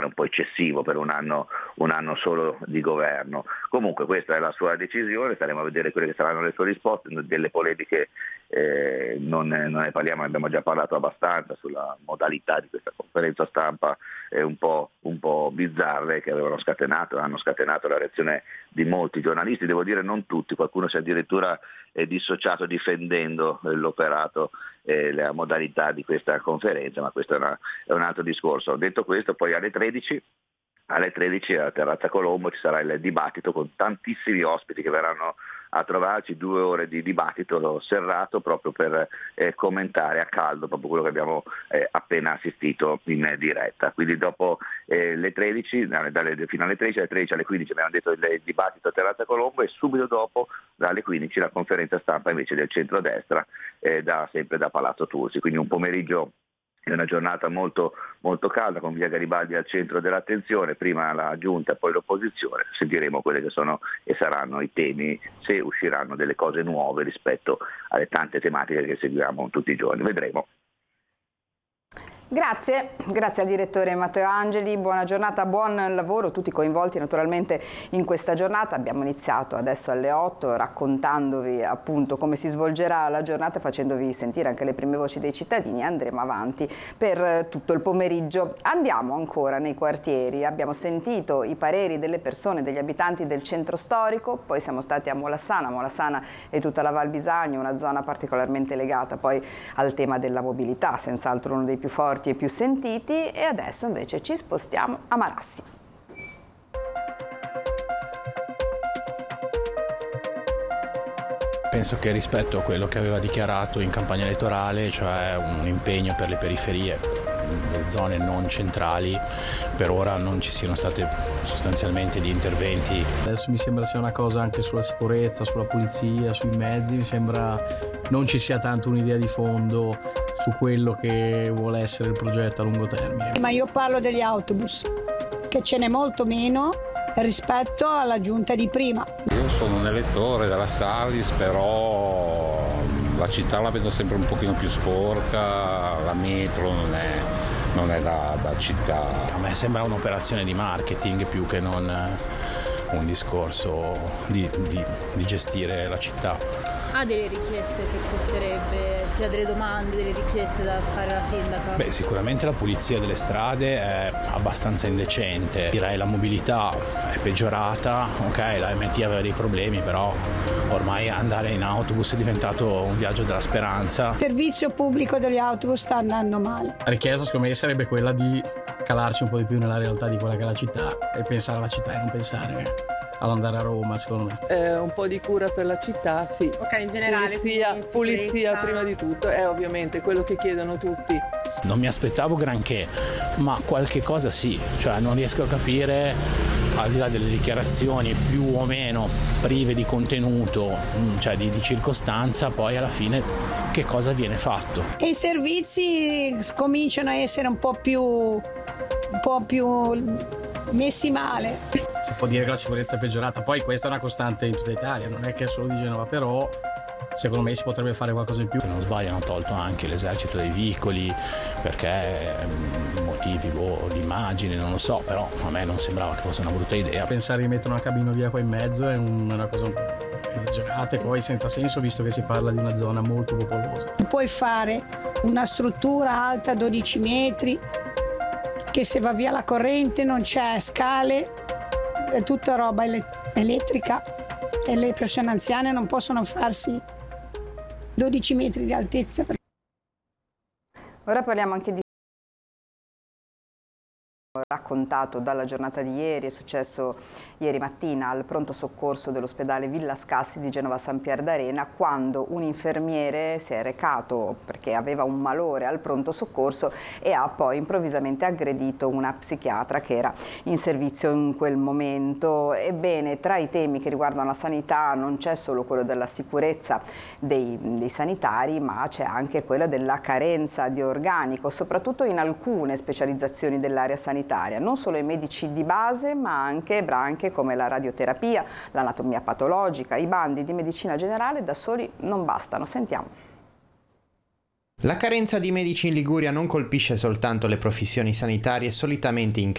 pare un po' eccessivo per un anno solo di governo. Comunque questa è la sua decisione, staremo a vedere quelle che saranno le sue risposte. Delle polemiche non ne parliamo, ne abbiamo già parlato abbastanza sulla modalità di questa conferenza stampa un po' bizzarre che hanno scatenato la reazione di molti giornalisti, devo dire non tutti, qualcuno si è addirittura dissociato difendendo l'operato e la modalità di questa conferenza, ma questo è un altro discorso. Detto questo, poi alle 13 a Terrazza Colombo ci sarà il dibattito con tantissimi ospiti che verranno a trovarci, 2 ore di dibattito serrato proprio per commentare a caldo proprio quello che abbiamo appena assistito in diretta. Quindi dopo le 13, fino alle 13, alle 13 alle 15 abbiamo detto il dibattito a Terrazza Colombo e subito dopo dalle 15 la conferenza stampa invece del centrodestra sempre da Palazzo Tursi, quindi un pomeriggio. È una giornata molto, molto calda, con via Garibaldi al centro dell'attenzione, prima la giunta e poi l'opposizione. Sentiremo quelli che sono e saranno i temi, se usciranno delle cose nuove rispetto alle tante tematiche che seguiamo tutti i giorni. Vedremo. Grazie al direttore Matteo Angeli, buona giornata, buon lavoro, tutti coinvolti naturalmente in questa giornata. Abbiamo iniziato adesso alle 8 raccontandovi appunto come si svolgerà la giornata, facendovi sentire anche le prime voci dei cittadini. Andremo avanti per tutto il pomeriggio. Andiamo ancora nei quartieri, abbiamo sentito i pareri delle persone, degli abitanti del centro storico, poi siamo stati a Molassana e tutta la Val Bisagno, una zona particolarmente legata poi al tema della mobilità, senz'altro uno dei più forti e più sentiti, e adesso invece ci spostiamo a Marassi. Penso che rispetto a quello che aveva dichiarato in campagna elettorale, cioè un impegno per le periferie, le zone non centrali, per ora non ci siano state sostanzialmente di interventi. Adesso mi sembra sia una cosa anche sulla sicurezza, sulla pulizia, sui mezzi, mi sembra non ci sia tanto un'idea di fondo su quello che vuole essere il progetto a lungo termine. Ma io parlo degli autobus, che ce n'è molto meno rispetto alla giunta di prima. Io sono un elettore della Salis, però la città la vedo sempre un pochino più sporca, la metro non è da città. A me sembra un'operazione di marketing più che non un discorso di gestire la città. Ha delle richieste che porterebbe, ha delle domande, delle richieste da fare alla sindaca? Beh, sicuramente la pulizia delle strade è abbastanza indecente, direi la mobilità è peggiorata, ok, la MT aveva dei problemi, però ormai andare in autobus è diventato un viaggio della speranza. Il servizio pubblico degli autobus sta andando male. La richiesta secondo me sarebbe quella di calarci un po' di più nella realtà di quella che è la città e pensare alla città e non pensare ad andare a Roma, secondo me. Un po' di cura per la città, sì. Ok, in generale. Pulizia prima di tutto, è ovviamente quello che chiedono tutti. Non mi aspettavo granché, ma qualche cosa sì, cioè non riesco a capire, al di là delle dichiarazioni più o meno prive di contenuto, cioè di circostanza, poi alla fine che cosa viene fatto. E i servizi cominciano a essere un po' più messi male. Si può dire che la sicurezza è peggiorata, poi questa è una costante in tutta Italia, non è che è solo di Genova, però secondo me si potrebbe fare qualcosa in più. Se non sbaglio hanno tolto anche l'esercito dei veicoli perché motivi di immagine, non lo so, però a me non sembrava che fosse una brutta idea. Pensare di mettere una cabina via qua in mezzo è una cosa un po' esagerata e poi senza senso, visto che si parla di una zona molto popolosa. Puoi fare una struttura alta 12 metri che se va via la corrente non c'è scale, è tutta roba elettrica e le persone anziane non possono farsi 12 metri di altezza. Ora parliamo anche di raccontato dalla giornata di ieri, è successo ieri mattina al pronto soccorso dell'ospedale Villa Scassi di Genova San Pier d'Arena, quando un infermiere si è recato perché aveva un malore al pronto soccorso e ha poi improvvisamente aggredito una psichiatra che era in servizio in quel momento. Ebbene, tra i temi che riguardano la sanità non c'è solo quello della sicurezza dei sanitari, ma c'è anche quello della carenza di organico, soprattutto in alcune specializzazioni dell'area sanitaria, non solo i medici di base ma anche branche come la radioterapia, l'anatomia patologica. I bandi di medicina generale da soli non bastano. Sentiamo. La carenza di medici in Liguria non colpisce soltanto le professioni sanitarie solitamente in